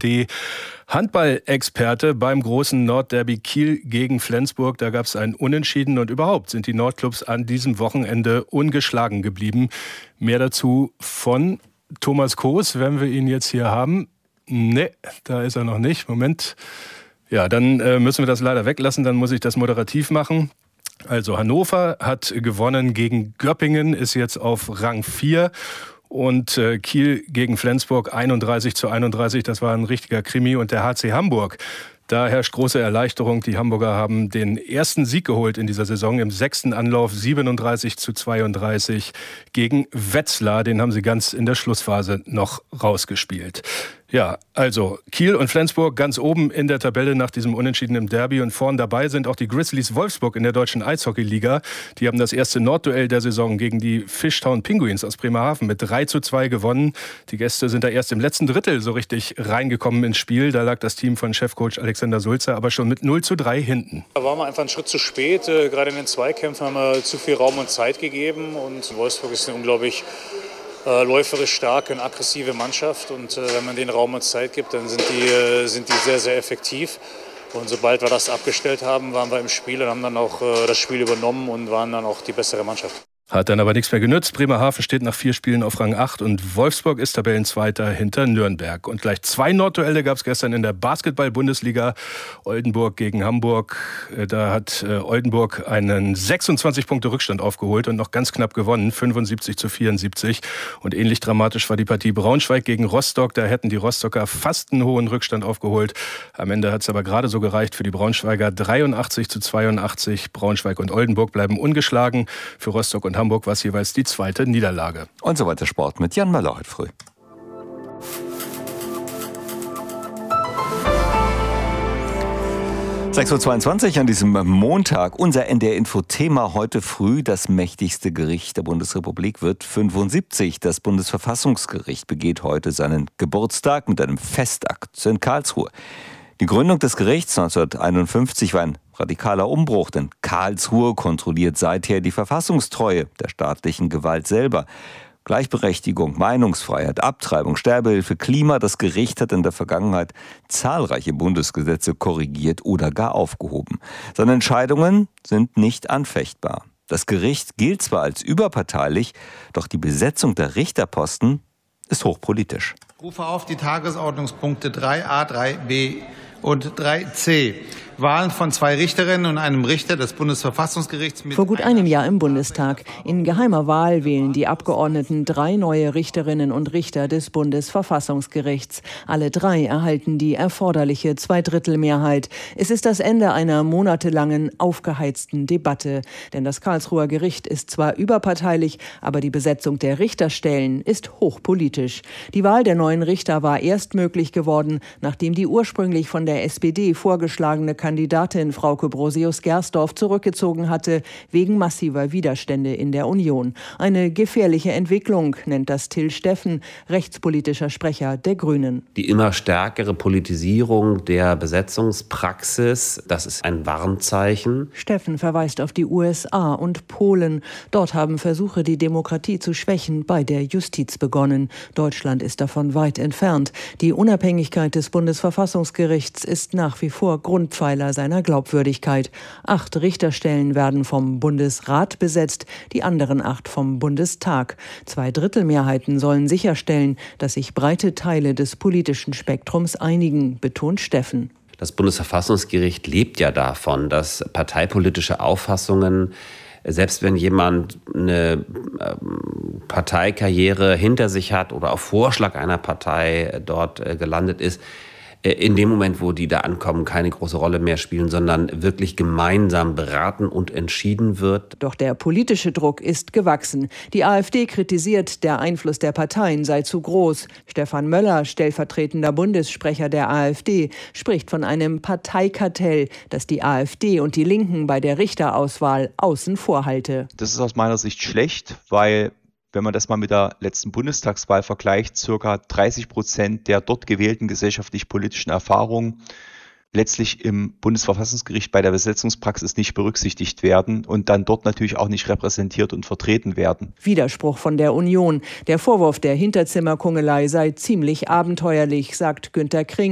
ARD-Handball-Experte beim großen Nordderby Kiel gegen Flensburg. Da gab es ein Unentschieden und überhaupt sind die Nordclubs an diesem Wochenende ungeschlagen geblieben. Mehr dazu von Thomas Koos, wenn wir ihn jetzt hier haben. Ne, da ist er noch nicht. Moment. Ja, dann müssen wir das leider weglassen, dann muss ich das moderativ machen. Also Hannover hat gewonnen gegen Göppingen, ist jetzt auf Rang 4 und Kiel gegen Flensburg 31:31, das war ein richtiger Krimi und der HC Hamburg. Da herrscht große Erleichterung. Die Hamburger haben den ersten Sieg geholt in dieser Saison im 6. Anlauf 37:32 gegen Wetzlar. Den haben sie ganz in der Schlussphase noch rausgespielt. Ja, also Kiel und Flensburg ganz oben in der Tabelle nach diesem Unentschieden im Derby. Und vorn dabei sind auch die Grizzlies Wolfsburg in der deutschen Eishockeyliga. Die haben das erste Nordduell der Saison gegen die Fishtown Penguins aus Bremerhaven mit 3:2 gewonnen. Die Gäste sind da erst im letzten Drittel so richtig reingekommen ins Spiel. Da lag das Team von Chefcoach Alexander Sulzer aber schon mit 0:3 hinten. Da waren wir einfach einen Schritt zu spät. Gerade in den Zweikämpfen haben wir zu viel Raum und Zeit gegeben. Und Wolfsburg ist eine unglaublich läuferisch starke und aggressive Mannschaft. Und wenn man denen Raum und Zeit gibt, dann sind die sehr, sehr effektiv. Und sobald wir das abgestellt haben, waren wir im Spiel und haben dann auch das Spiel übernommen und waren dann auch die bessere Mannschaft. Hat dann aber nichts mehr genützt. Bremerhaven steht nach 4 Spielen auf Rang 8 und Wolfsburg ist Tabellenzweiter hinter Nürnberg. Und gleich 2 Nordduelle gab es gestern in der Basketball-Bundesliga. Oldenburg gegen Hamburg. Da hat Oldenburg einen 26-Punkte-Rückstand aufgeholt und noch ganz knapp gewonnen, 75:74. Und ähnlich dramatisch war die Partie Braunschweig gegen Rostock. Da hätten die Rostocker fast einen hohen Rückstand aufgeholt. Am Ende hat es aber gerade so gereicht für die Braunschweiger 83:82. Braunschweig und Oldenburg bleiben ungeschlagen. Für Rostock und Hamburg war es jeweils die zweite Niederlage. Und so weiter Sport mit Jan Möller heute früh. (6:22 Uhr) an diesem Montag. Unser NDR-Info-Thema heute früh. Das mächtigste Gericht der Bundesrepublik wird 75. Das Bundesverfassungsgericht begeht heute seinen Geburtstag mit einem Festakt in Karlsruhe. Die Gründung des Gerichts 1951 war ein radikaler Umbruch, denn Karlsruhe kontrolliert seither die Verfassungstreue der staatlichen Gewalt selber. Gleichberechtigung, Meinungsfreiheit, Abtreibung, Sterbehilfe, Klima. Das Gericht hat in der Vergangenheit zahlreiche Bundesgesetze korrigiert oder gar aufgehoben. Seine Entscheidungen sind nicht anfechtbar. Das Gericht gilt zwar als überparteilich, doch die Besetzung der Richterposten ist hochpolitisch. Ich rufe auf die Tagesordnungspunkte 3a, 3b und 3c. Wahlen von 2 Richterinnen und einem Richter des Bundesverfassungsgerichts. Vor gut einem Jahr im Bundestag. In geheimer Wahl wählen die Abgeordneten 3 neue Richterinnen und Richter des Bundesverfassungsgerichts. Alle 3 erhalten die erforderliche 2/3-Mehrheit. Es ist das Ende einer monatelangen, aufgeheizten Debatte. Denn das Karlsruher Gericht ist zwar überparteilich, aber die Besetzung der Richterstellen ist hochpolitisch. Die Wahl der neuen Richter war erst möglich geworden, nachdem die ursprünglich von der SPD vorgeschlagene Kandidatin Frauke Brosius-Gersdorf zurückgezogen hatte, wegen massiver Widerstände in der Union. Eine gefährliche Entwicklung, nennt das Till Steffen, rechtspolitischer Sprecher der Grünen. Die immer stärkere Politisierung der Besetzungspraxis, das ist ein Warnzeichen. Steffen verweist auf die USA und Polen. Dort haben Versuche, die Demokratie zu schwächen, bei der Justiz begonnen. Deutschland ist davon weit entfernt. Die Unabhängigkeit des Bundesverfassungsgerichts ist nach wie vor Grundpfeiler seiner Glaubwürdigkeit. 8 Richterstellen werden vom Bundesrat besetzt, die anderen 8 vom Bundestag. 2/3-Mehrheiten sollen sicherstellen, dass sich breite Teile des politischen Spektrums einigen, betont Steffen. Das Bundesverfassungsgericht lebt ja davon, dass parteipolitische Auffassungen, selbst wenn jemand eine Parteikarriere hinter sich hat oder auf Vorschlag einer Partei dort gelandet ist, in dem Moment, wo die da ankommen, keine große Rolle mehr spielen, sondern wirklich gemeinsam beraten und entschieden wird. Doch der politische Druck ist gewachsen. Die AfD kritisiert, der Einfluss der Parteien sei zu groß. Stefan Möller, stellvertretender Bundessprecher der AfD, spricht von einem Parteikartell, das die AfD und die Linken bei der Richterauswahl außen vor halte. Das ist aus meiner Sicht schlecht, weil wenn man das mal mit der letzten Bundestagswahl vergleicht, circa 30% der dort gewählten gesellschaftlich-politischen Erfahrungen letztlich im Bundesverfassungsgericht bei der Besetzungspraxis nicht berücksichtigt werden und dann dort natürlich auch nicht repräsentiert und vertreten werden. Widerspruch von der Union. Der Vorwurf der Hinterzimmerkungelei sei ziemlich abenteuerlich, sagt Günter Kring.